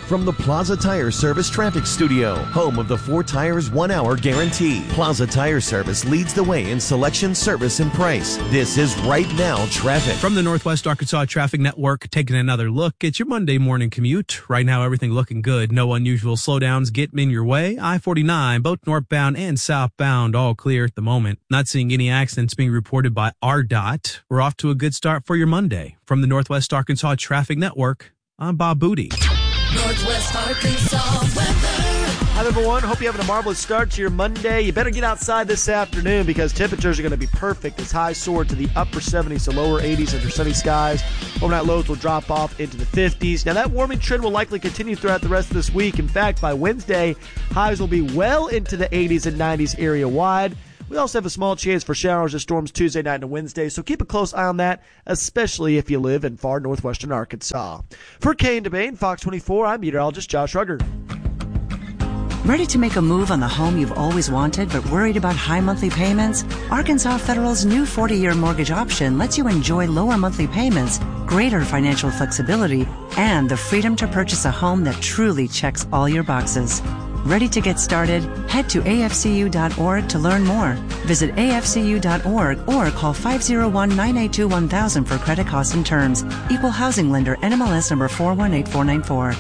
From the Plaza Tire Service Traffic Studio, home of the 4 Tires 1 Hour Guarantee. Plaza Tire Service leads the way in selection, service, and price. This is Right Now Traffic. From the Northwest Arkansas Traffic Network, taking another look at your Monday morning commute. Right now, everything looking good. No unusual slowdowns getting in your way. I-49, both northbound and southbound, all clear at the moment. Not seeing any accidents being reported by RDOT. We're off to a good start for your Monday. From the Northwest Arkansas Traffic Network, I'm Bob Booty. Northwest Arkansas weather. Hi, everyone. Hope you're having a marvelous start to your Monday. You better get outside this afternoon because temperatures are going to be perfect as highs soar to the upper 70s to lower 80s under sunny skies. Overnight lows will drop off into the 50s. Now, that warming trend will likely continue throughout the rest of this week. In fact, by Wednesday, highs will be well into the 80s and 90s area-wide. We also have a small chance for showers and storms Tuesday night and Wednesday, so keep a close eye on that, especially if you live in far northwestern Arkansas. For Kane DeBane, Fox 24, I'm meteorologist Josh Rugger. Ready to make a move on the home you've always wanted but worried about high monthly payments? Arkansas Federal's new 40-year mortgage option lets you enjoy lower monthly payments, greater financial flexibility, and the freedom to purchase a home that truly checks all your boxes. Ready to get started? Head to afcu.org to learn more. Visit afcu.org or call 501-982-1000 for credit costs and terms. Equal housing lender, NMLS number 418494.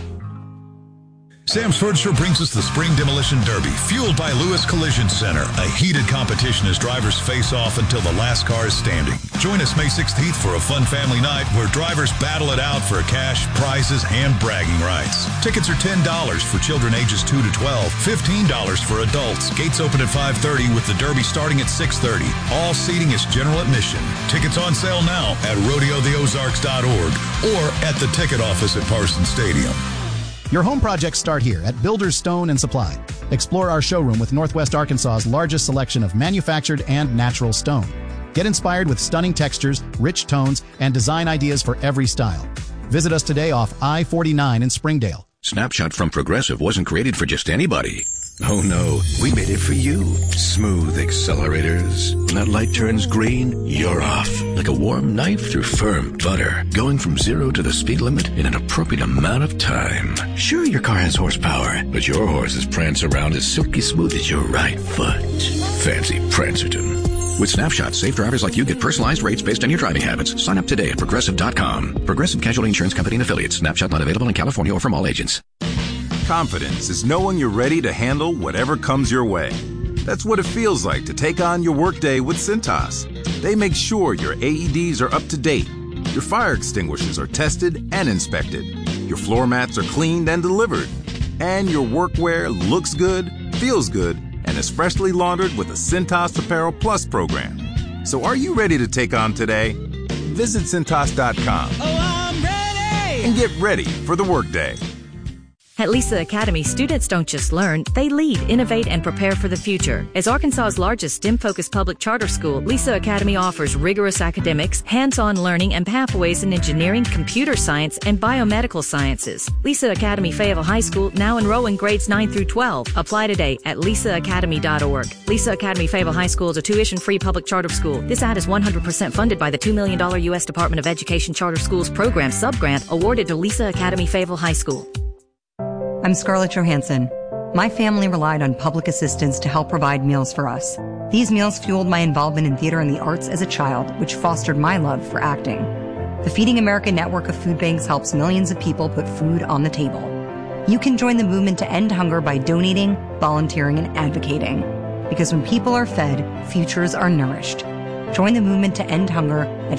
Sam's Furniture brings us the Spring Demolition Derby, fueled by Lewis Collision Center. A heated competition as drivers face off until the last car is standing. Join us May 16th for a fun family night where drivers battle it out for cash, prizes, and bragging rights. Tickets are $10 for children ages 2 to 12, $15 for adults. Gates open at 5:30 with the Derby starting at 6:30. All seating is general admission. Tickets on sale now at rodeotheozarks.org or at the ticket office at Parsons Stadium. Your home projects start here at Builders Stone and Supply. Explore our showroom with Northwest Arkansas's largest selection of manufactured and natural stone. Get inspired with stunning textures, rich tones, and design ideas for every style. Visit us today off I-49 in Springdale. Snapshot from Progressive wasn't created for just anybody. Oh no, we made it for you. Smooth accelerators. When that light turns green, you're off. Like a warm knife through firm butter. Going from 0 to the speed limit in an appropriate amount of time. Sure, your car has horsepower, but your horses prance around as silky smooth as your right foot. Fancy Prancerton. With Snapshot, safe drivers like you get personalized rates based on your driving habits. Sign up today at Progressive.com. Progressive Casualty Insurance Company and Affiliates. Snapshot not available in California or from all agents. Confidence is knowing you're ready to handle whatever comes your way. That's what it feels like to take on your workday with Cintas. They make sure your AEDs are up to date, your fire extinguishers are tested and inspected, your floor mats are cleaned and delivered, and your workwear looks good, feels good, and is freshly laundered with the Cintas Apparel Plus program. So are you ready to take on today? Visit Cintas.com and get ready for the workday. At Lisa Academy, students don't just learn, they lead, innovate, and prepare for the future. As Arkansas's largest STEM-focused public charter school, Lisa Academy offers rigorous academics, hands-on learning, and pathways in engineering, computer science, and biomedical sciences. Lisa Academy Fayetteville High School now enrolling grades 9 through 12. Apply today at lisaacademy.org. Lisa Academy Fayetteville High School is a tuition-free public charter school. This ad is 100% funded by the $2 million U.S. Department of Education Charter Schools Program subgrant awarded to Lisa Academy Fayetteville High School. I'm Scarlett Johansson. My family relied on public assistance to help provide meals for us. These meals fueled my involvement in theater and the arts as a child, which fostered my love for acting. The Feeding America network of food banks helps millions of people put food on the table. You can join the movement to end hunger by donating, volunteering, and advocating. Because when people are fed, futures are nourished. Join the movement to end hunger at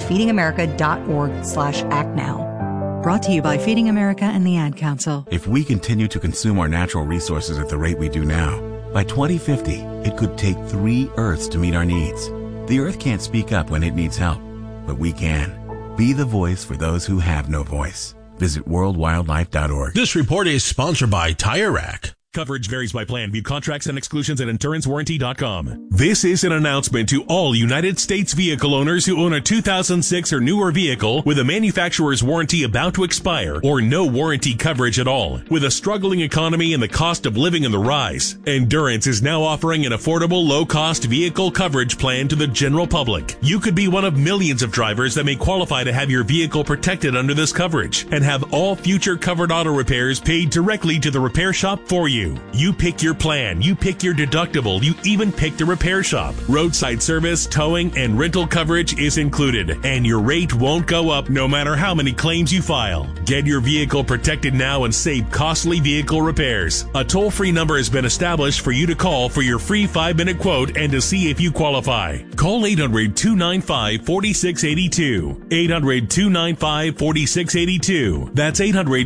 feedingamerica.org/actnow. Brought to you by Feeding America and the Ad Council. If we continue to consume our natural resources at the rate we do now, by 2050, it could take 3 Earths to meet our needs. The Earth can't speak up when it needs help, but we can. Be the voice for those who have no voice. Visit worldwildlife.org. This report is sponsored by Tire Rack. Coverage varies by plan. View contracts and exclusions at InsuranceWarranty.com. This is an announcement to all United States vehicle owners who own a 2006 or newer vehicle with a manufacturer's warranty about to expire or no warranty coverage at all. With a struggling economy and the cost of living on the rise, Endurance is now offering an affordable, low-cost vehicle coverage plan to the general public. You could be one of millions of drivers that may qualify to have your vehicle protected under this coverage and have all future covered auto repairs paid directly to the repair shop for you. You pick your plan, you pick your deductible, you even pick the repair shop. Roadside service, towing, and rental coverage is included, and your rate won't go up no matter how many claims you file. Get your vehicle protected now and save costly vehicle repairs. A toll-free number has been established for you to call for your free 5-minute quote and to see if you qualify. Call 800-295-4682. 800-295-4682. That's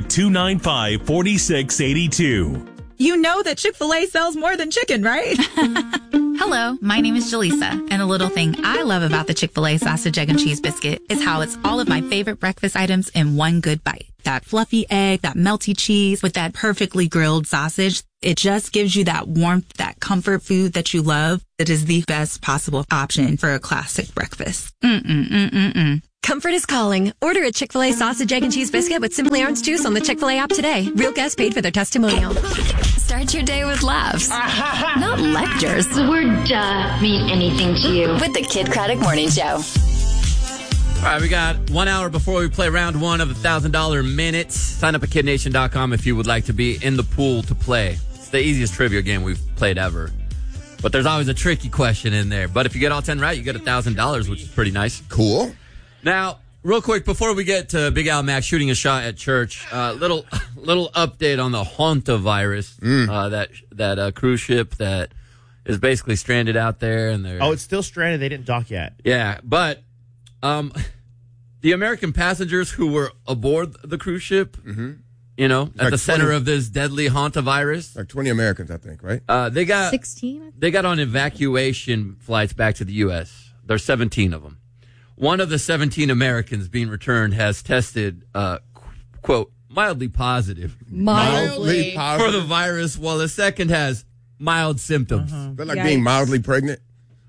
800-295-4682. You know that Chick-fil-A sells more than chicken, right? Hello, my name is Jaleesa, and a little thing I love about the Chick-fil-A sausage, egg, and cheese biscuit is how it's all of my favorite breakfast items in one good bite. That fluffy egg, that melty cheese with that perfectly grilled sausage. It just gives you that warmth, that comfort food that you love. It is the best possible option for a classic breakfast. Comfort is calling. Order a Chick-fil-A sausage, egg, and cheese biscuit with Simply Orange Juice on the Chick-fil-A app today. Real guests paid for their testimonial. Start your day with laughs, not lectures. The word duh mean anything to you. With the Kid Craddock Morning Show. All right, we got 1 hour before we play round one of the $1,000 Minute. Sign up at KidNation.com if you would like to be in the pool to play. It's the easiest trivia game we've played ever. But there's always a tricky question in there. But if you get all 10 right, you get $1,000, which is pretty nice. Cool. Now, real quick, before we get to Big Al Mack shooting a shot at church, little update on the hantavirus, that cruise ship that is basically stranded out there. And Oh, it's still stranded. They didn't dock yet. Yeah, but the American passengers who were aboard the cruise ship, you know, at like the center 20 of this deadly hantavirus. Like 20 Americans, I think, right? They got 16. They got on evacuation flights back to the U.S. There's 17 of them. One of the 17 Americans being returned has tested, quote, mildly positive. Mildly for the virus, while the second has mild symptoms. They're like being mildly pregnant.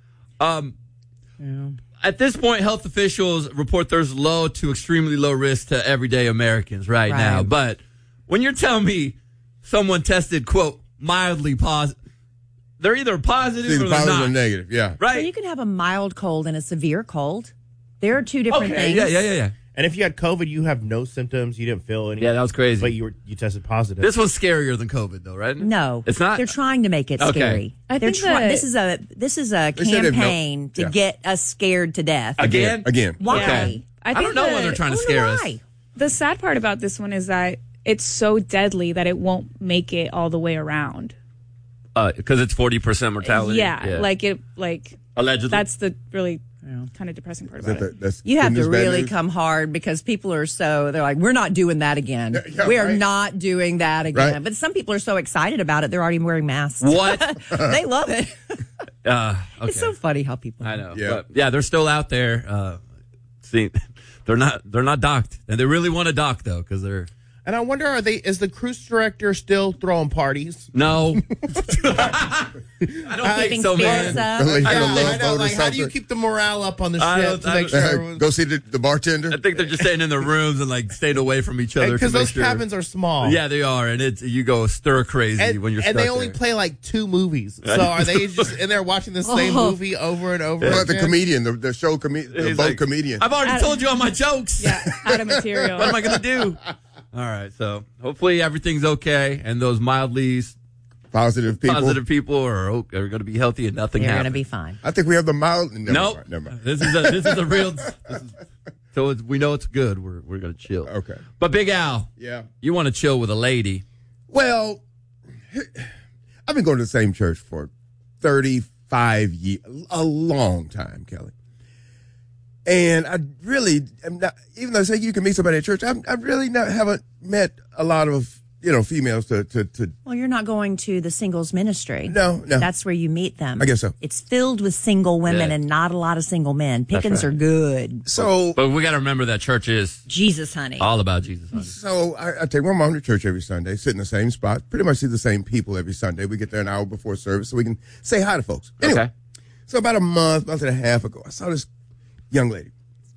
At this point, health officials report there's low to extremely low risk to everyday Americans right now. But when you're telling me someone tested, quote, mildly positive, they're either positive or they're not. Or negative, yeah. Right. So you can have a mild cold and a severe cold. There are two different things. Yeah. And if you had COVID, you have no symptoms. You didn't feel anything. Yeah, that was crazy. But you tested positive. This was scarier than COVID, though, right? No, it's not. They're trying to make it scary. This is a campaign to get us scared to death. Again. Why? Okay. I don't know why they're trying to scare us. The sad part about this one is that it's so deadly that it won't make it all the way around. Because it's 40% mortality. Yeah, like allegedly. That's the really kind of depressing part about it. You have to really come hard because people are they're like, we're not doing that again. We are not doing that again. Right. But some people are so excited about it, they're already wearing masks. What? They love it. Okay. It's so funny how people. I know. Yeah, but they're still out there. See, they're not docked, and they really want to dock though because they're. And I wonder, is the cruise director still throwing parties? No. I don't think so, man. I know. Like, how do you keep the morale up on the ship to make sure everyone's... Go see the bartender? I think they're just staying in their rooms and like staying away from each other. Because those cabins are small. Yeah, they are. And you go stir crazy when you're stuck and they only play like 2 movies. So are they just in there watching the same movie over and over again? The comedian, the show comedian, the boat comedian. I've already told you all my jokes. Yeah, out of material. What am I going to do? All right, so hopefully everything's okay, and those mildly positive people are going to be healthy and nothing happens. You're going to be fine. I think we have the mild. Never mind. This is a real. So we know it's good. We're going to chill. Okay. But Big Al, you want to chill with a lady? Well, I've been going to the same church for 35 years, a long time, Kelly. And I really am not, even though I say you can meet somebody at church, I really haven't met a lot of females to. Well, you're not going to the singles ministry. No. That's where you meet them. I guess so. It's filled with single women and not a lot of single men. Pickings are good. So, but we got to remember that church is Jesus, honey. All about Jesus, honey. So I take my mom to church every Sunday, sit in the same spot, pretty much see the same people every Sunday. We get there an hour before service so we can say hi to folks. Anyway, Okay. So about a month and a half ago, I saw this young lady.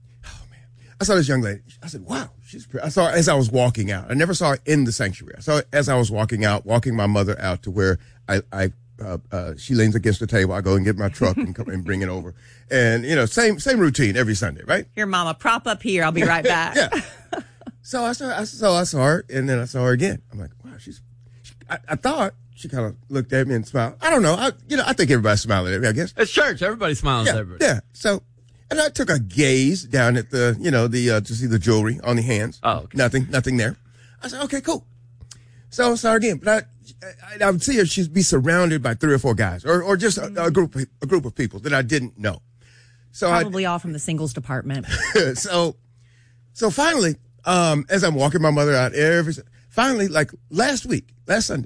I saw this young lady. I said, wow, she's pretty. I saw her as I was walking out. I never saw her in the sanctuary. I saw her as I was walking my mother out to where she leans against the table. I go and get my truck and come and bring it over. And, same routine every Sunday, right? Here, Mama, prop up here. I'll be right back. Yeah. So I saw her, and then I saw her again. I'm like, wow, I thought she kind of looked at me and smiled. I don't know. I think everybody's smiling at me, I guess. It's church. Everybody smiles at everybody. Yeah. So, and I took a gaze down at to see the jewelry on the hands. Oh, okay. Nothing there. I said, okay, cool. So I saw her again, but I would see her. She'd be surrounded by 3 or 4 guys, or just a group of people that I didn't know. So probably all from the singles department. So finally, as I'm walking my mother out finally, like last Sunday,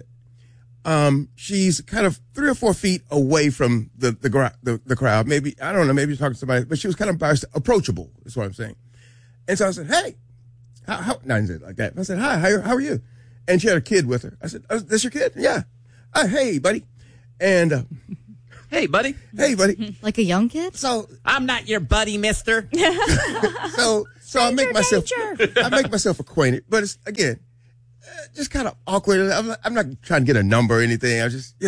she's kind of 3 or 4 feet away from the crowd. Maybe, I don't know, maybe you're talking to somebody, but she was kind of approachable, is what I'm saying. And so I said, hey, how no, I didn't say it like that. I said, hi, how are you? And she had a kid with her. I said, oh, this your kid? Yeah. Hey, buddy. And, hey, buddy. Hey, buddy. Like a young kid? So I'm not your buddy, mister. So I make myself acquainted, but it's, again, just kind of awkward. I'm not trying to get a number or anything. I just,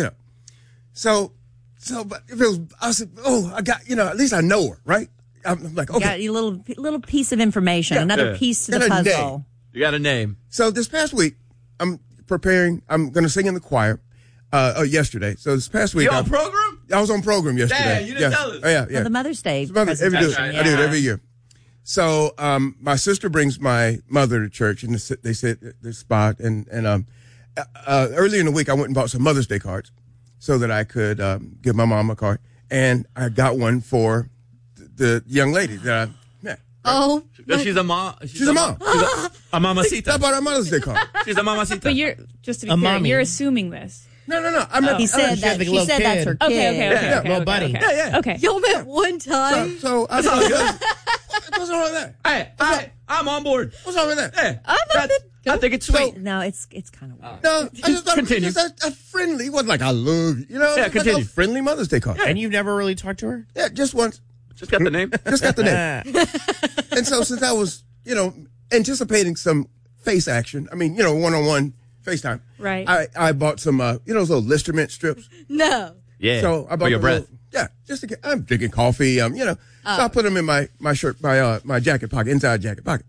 So, but if it was, I said, oh, I got, at least I know her, right? I'm like, okay. You got a little piece of information, another piece to the Got a puzzle. name. You got a name. So this past week, I'm going to sing in the choir, yesterday. So this past week. You on program? I was on program yesterday. Dang, you didn't tell us. Oh, yeah. For the Mother's Day. I do it every year. So, my sister brings my mother to church, and they sit at this spot. And earlier in the week, I went and bought some Mother's Day cards so that I could give my mom a card. And I got one for the young lady that I met. Oh. She's a mom. She's a mom. A mamacita. I bought her Mother's Day card. She's a mamacita. But just to be clear, you're assuming this. No. He said that's her kid. Okay. Little buddy. Yeah. Okay. Y'all met one time? So I thought, what's wrong with that? Hey, I'm on board. What's wrong with that? Hey, I think it's sweet. No, it's kind of weird. No, I just thought Continue. it was just a friendly, it wasn't like I love you, Yeah, it's like continue. a friendly Mother's Day card. And you've never really talked to her? Yeah, just once. Just got the name. Just got the name. And so since I was, anticipating some face action, one-on-one FaceTime. Right. I bought some, those little Listermint strips. No. Yeah. So I bought for your breath. Just to get, I'm drinking coffee, so I put them in my shirt, my jacket pocket, inside jacket pocket.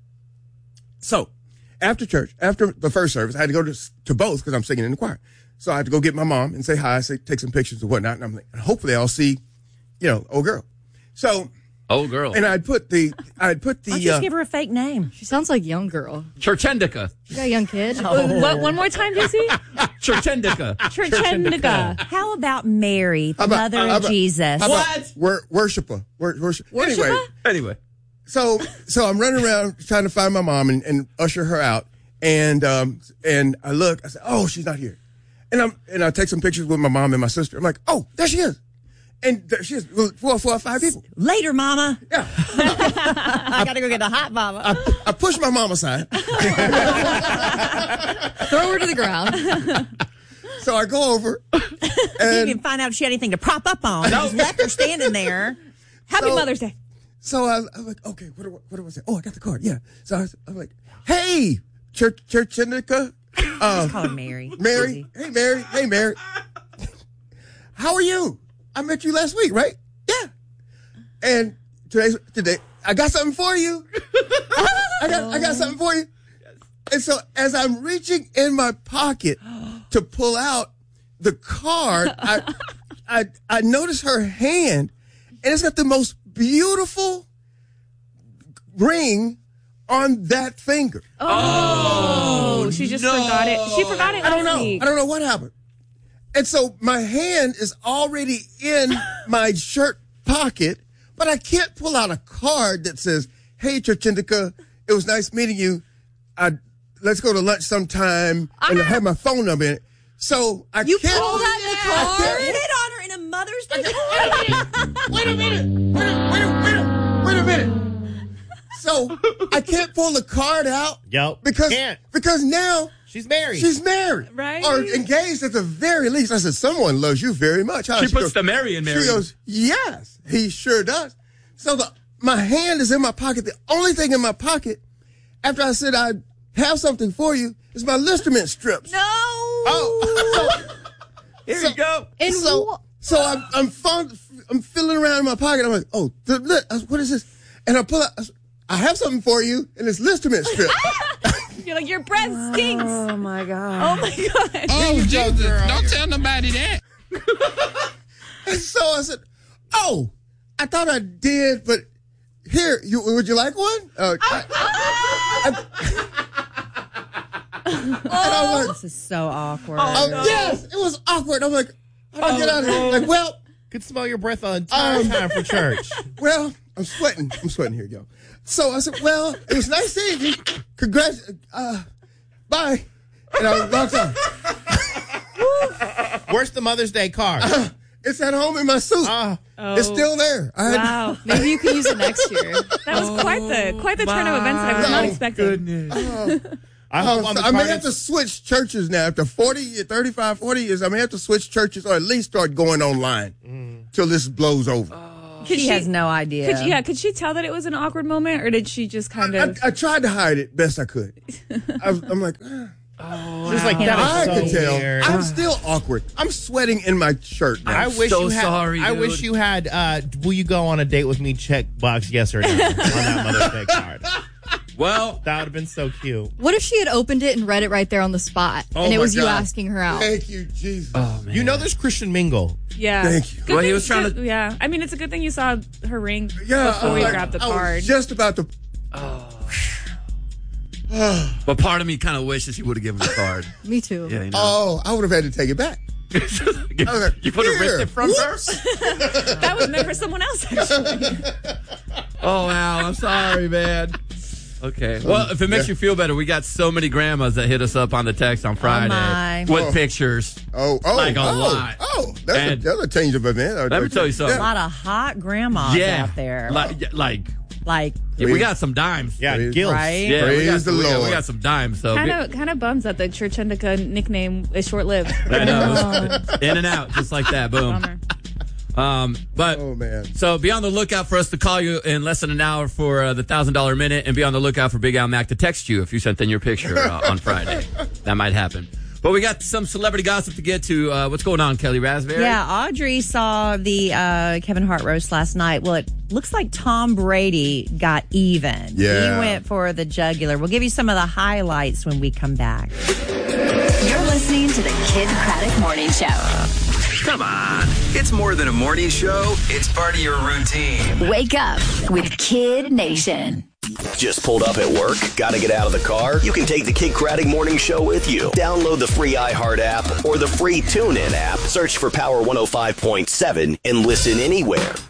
So after church, after the first service, I had to go to both because I'm singing in the choir. So I had to go get my mom and say hi, take some pictures and whatnot. And I'm like, hopefully I'll see, old girl. So. Old girl. And I'd put the. Why don't you just give her a fake name? She sounds like young girl. Churchendica. You got a young kid? What? One more time, JC? Churchendica. Churchendica. How about Mary, the mother of Jesus? Worshiper. Worship. Anyway. So I'm running around trying to find my mom and usher her out. And I look, I said, oh, she's not here. And I take some pictures with my mom and my sister. I'm like, oh, there she is. And there she is, 4 or 5 people. Later, Mama. Yeah. I got to go get a hot mama. I push my mom aside. Throw her to the ground. So I go over. And you can find out if she had anything to prop up on. Just left her standing there. Happy Mother's Day. So I'm like, okay, what do I say? Oh, I got the card. Yeah. So I'm like, hey, Churchendica. Just call her Mary. Mary. Hey, Mary. Hey, Mary. How are you? I met you last week, right? Yeah. And today, I got something for you. I got something for you. And so as I'm reaching in my pocket to pull out the card, I notice her hand, and it's got the most beautiful ring on that finger. Oh, she just forgot it. She forgot it last week. I don't know what happened. And so my hand is already in my shirt pocket, but I can't pull out a card that says, hey, Churchendica, it was nice meeting you. let's go to lunch sometime, and I had my phone number in it. So I You can't. pulled out the card? Hit on her in a Mother's Day. Wait a minute. So I can't pull the card out. Because now she's married. She's married, right? Or engaged at the very least. I said, someone loves you very much. Huh? She puts goes, the Mary in Mary. She goes, yes, he sure does. So my hand is in my pocket. The only thing in my pocket after I said I'd have something for you is my Listerman strips. No. Oh, here you go. And so I'm feeling around in my pocket. I'm like, oh, what is this? And I pull out. I have something for you, and it's Listerman strip. You're like, your breath stinks. Oh my God. Oh my God. Oh, Jesus. Don't tell nobody that. And so I said, oh, I thought I did, but here, would you like one? This is so awkward. Yes, it was awkward. I'm like, how do I get out of here? Like, well, could smell your breath the entire time for church. Well, I'm sweating. Here you go. So I said, well, it was nice seeing you. Congrats. Bye. And I walked out. Where's the Mother's Day card? It's at home in my suit. It's still there. Wow. Maybe you can use it next year. That was quite the turn of events that I was not expecting. I may have to switch churches now. After 35, 40 years, I may have to switch churches or at least start going online till this blows over. She has no idea. Could she tell that it was an awkward moment, or did she just kind of? I tried to hide it best I could. I'm like, She's like, that I is so could tell. weird. I'm still awkward. I'm sweating in my shirt now. I wish you had. Will you go on a date with me? Checkbox yes or no on that Mother's Day card. Well, that would have been so cute. What if she had opened it and read it right there on the spot, and it was you asking her out? Thank you, Jesus. Oh, man. You know, there's Christian Mingle. Yeah. Thank you. Good Well, he thing was trying to. Yeah. I mean, it's a good thing you saw her ring before you grabbed the I card. was just about to. But part of me kind of wishes he would have given the card. Me too. Yeah, you know. Oh, I would have had to take it back. You would have ripped it from her? That was meant for someone else, actually. Oh, wow. I'm sorry, man. Okay. Well, if it makes you feel better, we got so many grandmas that hit us up on the text on Friday with pictures. Like a lot. That's a change of event. Let me tell you something. A lot of hot grandmas out there. Like Yeah, we got some dimes. Yeah, gills. Right? Yeah, Praise the Lord. We got some dimes. So Kind of bums that the Church Indica nickname is short-lived. I know. In and out, just like that. Boom. Bummer. Oh man. So be on the lookout for us to call you in less than an hour for the $1,000 minute, and be on the lookout for Big Al Mac to text you if you sent in your picture on Friday. That might happen. But we got some celebrity gossip to get to. What's going on, Kelly Raspberry? Yeah, Audrey saw the Kevin Hart roast last night. Well, it looks like Tom Brady got even. Yeah. He went for the jugular. We'll give you some of the highlights when we come back. You're listening to the Kid Craddock Morning Show. Come on. It's more than a morning show. It's part of your routine. Wake up with Kid Nation. Just pulled up at work? Gotta get out of the car? You can take the Kid Craddock Morning Show with you. Download the free iHeart app or the free TuneIn app. Search for Power 105.7 and listen anywhere.